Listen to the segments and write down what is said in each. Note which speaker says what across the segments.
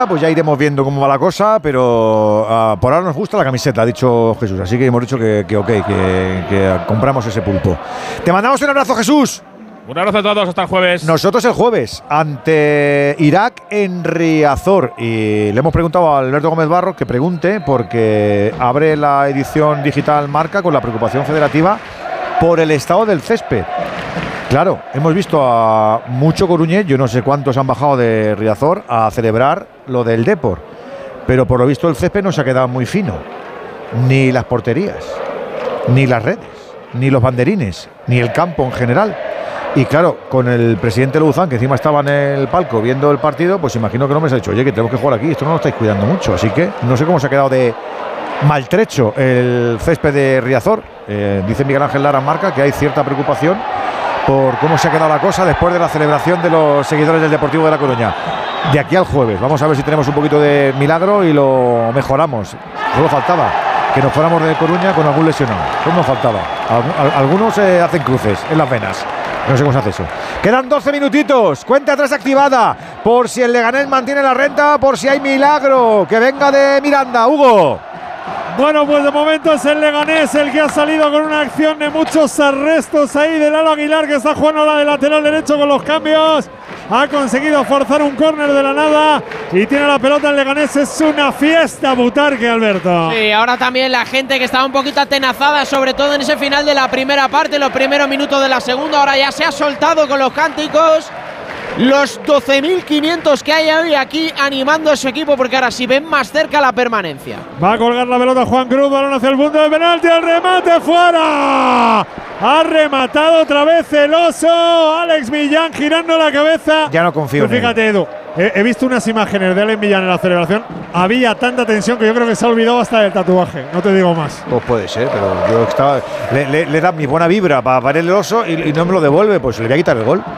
Speaker 1: pues ya iremos viendo cómo va la cosa, pero por ahora nos gusta la camiseta, ha dicho Jesús, así que hemos dicho que ok, que compramos ese pulpo. Te mandamos un abrazo, Jesús.
Speaker 2: Un abrazo a todos, hasta el jueves.
Speaker 1: Nosotros el jueves, ante Irak en Riazor. Y le hemos preguntado a Alberto Gómez Barros que pregunte, porque abre la edición digital Marca con la preocupación federativa por el estado del césped. Claro, hemos visto a mucho coruñés, yo no sé cuántos han bajado de Riazor a celebrar lo del Depor, pero por lo visto el césped no se ha quedado muy fino. Ni las porterías, ni las redes, ni los banderines, ni el campo en general. Y claro, con el presidente Louzán, que encima estaba en el palco viendo el partido, pues imagino que no me ha dicho, oye, que tenemos que jugar aquí, esto no lo estáis cuidando mucho. Así que no sé cómo se ha quedado de maltrecho el césped de Riazor. Dice Miguel Ángel Lara en Marca que hay cierta preocupación por cómo se ha quedado la cosa después de la celebración de los seguidores del Deportivo de La Coruña. De aquí al jueves, vamos a ver si tenemos un poquito de milagro y lo mejoramos. Solo faltaba que nos fuéramos de Coruña con algún lesionado. Solo nos faltaba. Algunos hacen cruces en las venas. No sé cómo se hace eso. Quedan 12 minutitos. Cuenta atrás activada. Por si el Leganés mantiene la renta, por si hay milagro. Que venga de Miranda. Hugo.
Speaker 3: Bueno, pues de momento es el Leganés el que ha salido con una acción de muchos arrestos ahí de Lalo Aguilar, que está jugando la de lateral derecho con los cambios. Ha conseguido forzar un córner de la nada y tiene la pelota el Leganés. Es una fiesta Butarque, Alberto.
Speaker 4: Sí, ahora también la gente que estaba un poquito atenazada, sobre todo en ese final de la primera parte, los primeros minutos de la segunda, ahora ya se ha soltado con los cánticos. Los 12.500 que hay hoy aquí animando a su equipo, porque ahora sí ven más cerca la permanencia.
Speaker 3: Va a colgar la pelota Juan Cruz, balón hacia el punto de penalti, el remate fuera. Ha rematado otra vez el oso. Alex Millán girando la cabeza.
Speaker 1: Ya no confío en él.
Speaker 3: Fíjate, Edu, he visto unas imágenes de Alex Millán en la celebración. Había tanta tensión que yo creo que se ha olvidado hasta del tatuaje. No te digo más.
Speaker 1: Pues puede ser, pero yo estaba. Le da mi buena vibra para parar el oso y no me lo devuelve, pues le voy a quitar el gol.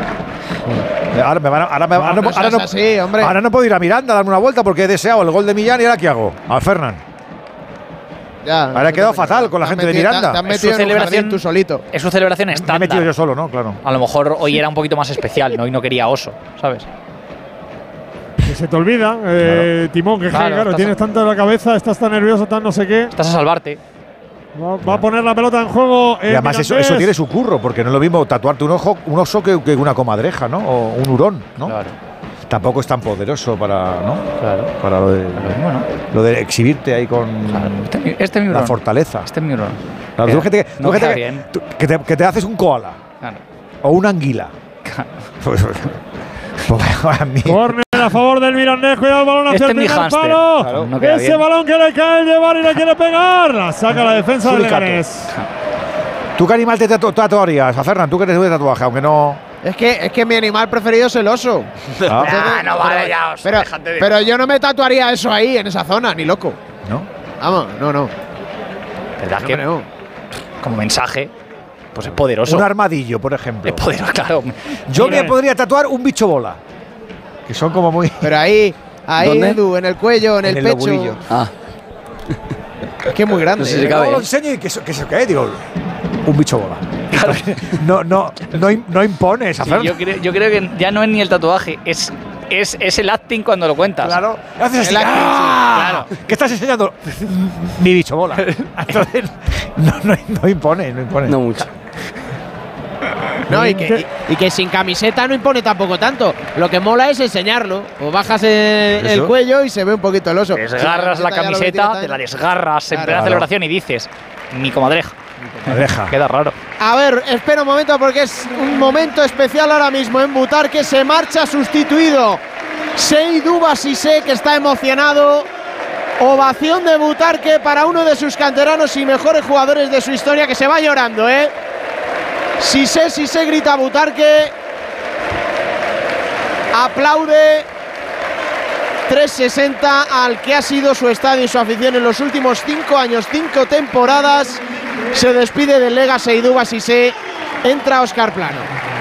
Speaker 1: Ahora no puedo ir a Miranda a darme una vuelta porque he deseado el gol de Millán y ahora ¿qué hago? A Fernan.
Speaker 5: Ya,
Speaker 1: ahora he quedado fatal con la gente de Miranda.
Speaker 5: Te has metido en un jardín tú solito.
Speaker 6: Es su celebración estándar.
Speaker 1: Me he metido yo solo, ¿no? Claro.
Speaker 6: A lo mejor hoy era un poquito más especial, ¿no? Y no quería oso, ¿sabes?
Speaker 3: Que se te olvida, claro. Timón, que claro, tienes tanto en la cabeza, estás tan nervioso, tan no sé qué.
Speaker 6: Estás a salvarte.
Speaker 3: Va a poner la pelota en juego.
Speaker 1: Y además eso tiene su curro, porque no es lo mismo tatuarte un oso que una comadreja, ¿no? O un hurón, ¿no? Claro. Tampoco es tan poderoso para, ¿no?
Speaker 6: Claro.
Speaker 1: Para lo de exhibirte ahí con
Speaker 6: la
Speaker 1: fortaleza.
Speaker 6: Este es mi hurón.
Speaker 1: Claro, que te haces un koala.
Speaker 6: Claro.
Speaker 1: O una anguila.
Speaker 6: Claro.
Speaker 3: Córner a favor del Mirandés, cuidado el balón hacia el primer palo. Claro, no ese bien. Balón que le cae el llevar y le quiere pegar. La saca la defensa del Leganés.
Speaker 1: ¿Tú qué animal te tatuarías, a Fernan? ¿Tú que eres de tatuaje? Aunque no…
Speaker 5: Es que mi animal preferido es el oso.
Speaker 6: No vale ya, oso,
Speaker 5: pero yo no me tatuaría eso ahí, en esa zona, ni loco.
Speaker 1: ¿No?
Speaker 5: Vamos, no.
Speaker 6: ¿Verdad que no? Como mensaje, pues es poderoso.
Speaker 1: Un armadillo, por ejemplo.
Speaker 6: Es poderoso, claro.
Speaker 1: Yo me podría tatuar un bicho bola. Que son como muy…
Speaker 5: Pero ahí Edu, en el cuello, en el pecho.
Speaker 1: Lobulillo.
Speaker 5: Es que es muy grande.
Speaker 1: No sé si cabe. Lo enseño y que eso qué, digo, un bicho bola. Claro. No impone esa
Speaker 6: sí, yo creo que ya no es ni el tatuaje, es el acting cuando lo cuentas.
Speaker 1: Claro. Haces así. Claro. ¿Qué estás enseñando? Mi bicho bola. Entonces, no impone.
Speaker 6: No mucho.
Speaker 4: No, y que sin camiseta no impone tampoco tanto. Lo que mola es enseñarlo. O bajas el cuello y se ve un poquito el oso.
Speaker 6: Desgarras la camiseta, te la desgarras en plena celebración y dices, mi comadreja. Queda raro.
Speaker 4: A ver, espera un momento porque es un momento especial ahora mismo en Butarque. Se marcha sustituido Seydou Bassissé, que está emocionado. Ovación de Butarque para uno de sus canteranos y mejores jugadores de su historia, que se va llorando, Cissé grita Butarque. Aplaude 360 al que ha sido su estadio y su afición en los últimos 5 años, 5 temporadas. Se despide del Lega Seydou Bassissé. Entra Óscar Plano.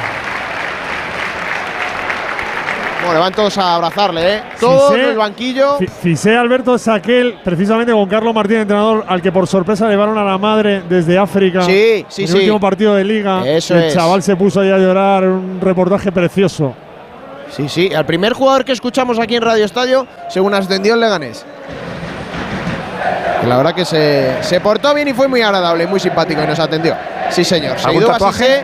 Speaker 4: Bueno, van todos a abrazarle, Todos en el banquillo.
Speaker 3: Cissé, Alberto, es aquel, precisamente con Carlos Martínez, entrenador, al que por sorpresa llevaron a la madre desde África.
Speaker 5: Sí.
Speaker 3: En el último partido de Liga.
Speaker 5: Eso
Speaker 3: el chaval se puso ahí a llorar, un reportaje precioso.
Speaker 4: Sí, al primer jugador que escuchamos aquí en Radio Estadio, según ascendió el Leganés. La verdad que se portó bien y fue muy agradable, muy simpático y nos atendió. Sí, señor.
Speaker 1: ¿Algún tatuaje?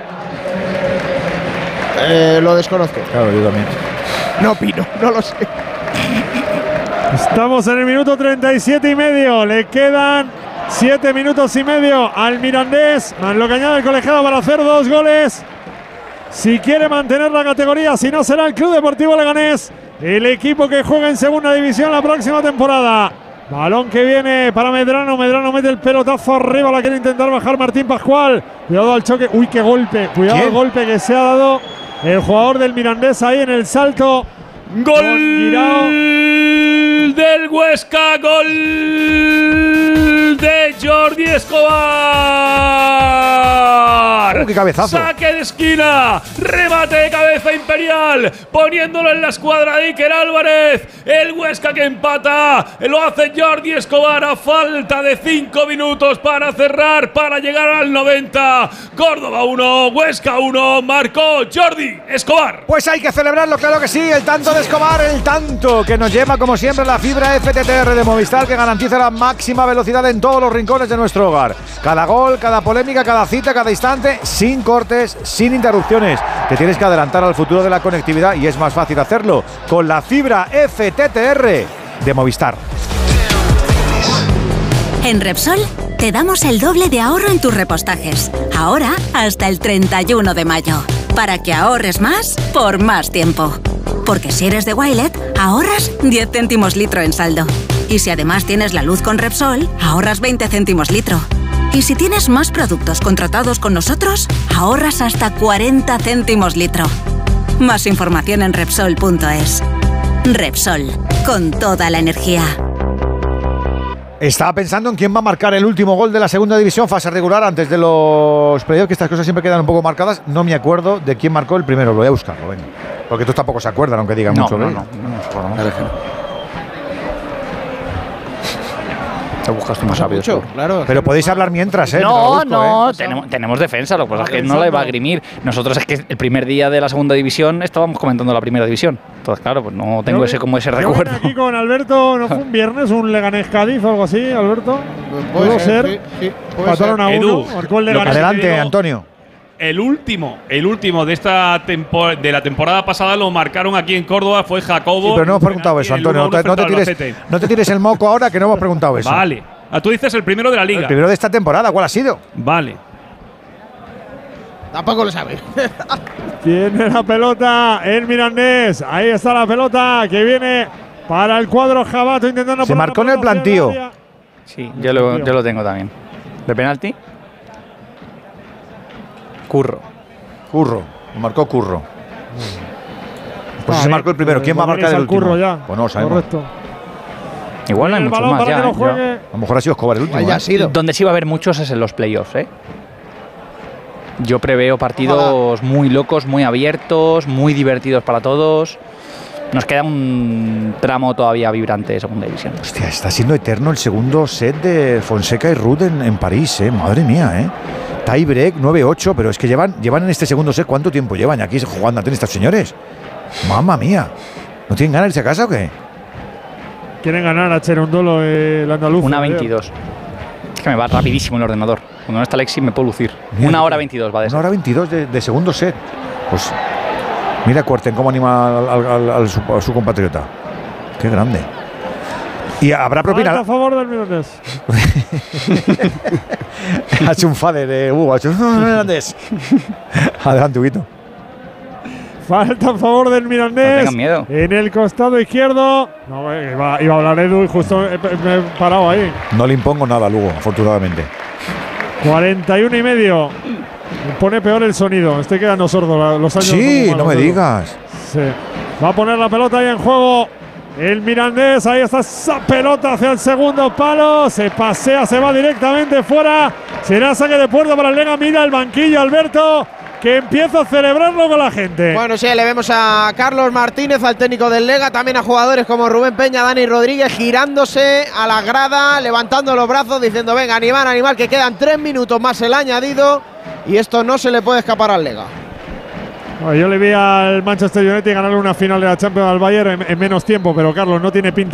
Speaker 4: Lo desconozco.
Speaker 1: Claro, yo también.
Speaker 4: No opino, no lo sé.
Speaker 3: Estamos en el minuto 37 y medio. Le quedan 7 minutos y medio al Mirandés, más lo que añade el colegiado para hacer 2 goles. Si quiere mantener la categoría, si no será el Club Deportivo Leganés, el equipo que juega en segunda división la próxima temporada. Balón que viene para Medrano. Medrano mete el pelotazo arriba, la quiere intentar bajar Martín Pascual. Cuidado al choque. Uy, qué golpe. Cuidado al golpe que se ha dado el jugador del Mirandés ahí en el salto.
Speaker 2: Gol del Huesca, gol de Jordi Escobar.
Speaker 1: ¡Qué cabezazo!
Speaker 2: Saque de esquina, remate de cabeza Imperial, poniéndolo en la escuadra de Iker Álvarez. El Huesca que empata, lo hace Jordi Escobar a falta de 5 minutos para cerrar, para llegar al 90. Córdoba 1, Huesca 1, marcó Jordi Escobar.
Speaker 1: Pues hay que celebrarlo, claro que sí. El tanto de Escobar, el tanto que nos lleva como siempre la fibra FTTR de Movistar, que garantiza la máxima velocidad en todos los rincones de nuestro hogar. Cada gol, cada polémica, cada cita, cada instante, sin cortes, sin interrupciones. Te tienes que adelantar al futuro de la conectividad y es más fácil hacerlo con la fibra FTTR de Movistar.
Speaker 7: En Repsol te damos el doble de ahorro en tus repostajes. Ahora hasta el 31 de mayo. Para que ahorres más por más tiempo. Porque si eres de Wilet, ahorras 10 céntimos litro en saldo. Y si además tienes la luz con Repsol, ahorras 20 céntimos litro. Y si tienes más productos contratados con nosotros, ahorras hasta 40 céntimos litro. Más información en Repsol.es. Repsol, con toda la energía.
Speaker 1: Estaba pensando en quién va a marcar el último gol de la segunda división, fase regular, antes de los playoffs, que estas cosas siempre quedan un poco marcadas. No me acuerdo de quién marcó el primero, lo voy a buscarlo, venga. Porque tú tampoco se acuerdan, aunque digan mucho.
Speaker 6: No. Te buscas tú más rápido.
Speaker 4: Claro.
Speaker 1: Pero podéis hablar mientras, ¿eh?
Speaker 6: Tenemos defensa, lo que pasa es que no la iba a grimir. Nosotros es que el primer día de la segunda división estábamos comentando la primera división. Entonces, claro, pues no tengo ese recuerdo.
Speaker 3: Aquí con Alberto, ¿no fue un viernes un Leganés Cádiz o algo así, Alberto?
Speaker 4: Puede ser. Sí,
Speaker 3: Mataron a uno, marcó el Leganés.
Speaker 1: Adelante, Antonio.
Speaker 2: El último de de la temporada pasada lo marcaron aquí en Córdoba, fue Jacobo.
Speaker 1: Sí, pero no hemos preguntado eso, Antonio. No te tires el moco ahora, que no hemos preguntado eso.
Speaker 2: Vale. Tú dices el primero de la liga.
Speaker 1: El primero de esta temporada, ¿cuál ha sido?
Speaker 2: Vale.
Speaker 4: Tampoco lo sabe.
Speaker 3: Tiene la pelota el Mirandés. Ahí está la pelota que viene para el cuadro Jabato intentando.
Speaker 1: Se marcó en el plantío.
Speaker 6: Sí, yo lo tengo también. ¿De penalti? Curro. Lo marcó Curro.
Speaker 1: Pues se marcó el primero. ¿Quién va a marcar el último?
Speaker 3: Curro ya.
Speaker 1: Pues no sabemos.
Speaker 3: Correcto.
Speaker 6: Igual no hay muchos más ya.
Speaker 1: A lo mejor ha sido Escobar el último.
Speaker 4: Ya ha sido.
Speaker 6: Donde sí va a haber muchos es en los playoffs, ¿eh? Yo preveo partidos muy locos, muy abiertos, muy divertidos para todos. Nos queda un tramo todavía vibrante de segunda división.
Speaker 1: Hostia, está siendo eterno el segundo set de Fonseca y Ruud en París, ¿eh? Madre mía, ¿eh? Tie break 9-8, pero es que llevan en este segundo set, ¿cuánto tiempo llevan aquí jugando a tenis estos señores? Mamma mía. ¿No tienen ganas de irse a casa o qué?
Speaker 3: Quieren ganar a Cherundolo el andaluz.
Speaker 6: 1:22. Es que me va rapidísimo el ordenador. Cuando no está Alexis me puedo lucir.
Speaker 1: Mira,
Speaker 6: 1:22 va de
Speaker 1: 1:22 de segundo set. Pues mira Cuerten cómo anima a su compatriota. Qué grande. Y habrá propina.
Speaker 3: A favor del Mirandés.
Speaker 1: Ha hecho un fade de Hugo. Ha hecho un Mirandés. Adelante, Huguito.
Speaker 3: Falta a favor del Mirandés.
Speaker 6: No tengan miedo.
Speaker 3: En el costado izquierdo. No, iba a hablar Edu y justo me he parado ahí.
Speaker 1: No le impongo nada a Lugo, afortunadamente.
Speaker 3: 41 y medio. Pone peor el sonido. Estoy quedando sordo. Los años
Speaker 1: sí, no me digas.
Speaker 3: Sí. Va a poner la pelota ahí en juego. El Mirandés, ahí está esa pelota hacia el segundo palo. Se pasea, se va directamente fuera. Será saque de puerta para el Lega. Mira el banquillo, Alberto, que empieza a celebrarlo con la gente.
Speaker 4: Bueno, sí, le vemos a Carlos Martínez, al técnico del Lega, también a jugadores como Rubén Peña, Dani Rodríguez, girándose a la grada, levantando los brazos, diciendo: venga, animar, que quedan 3 minutos más el añadido y esto no se le puede escapar al Lega.
Speaker 3: Yo le vi al Manchester United ganarle una final de la Champions al Bayern en menos tiempo, pero Carlos, no tiene pinta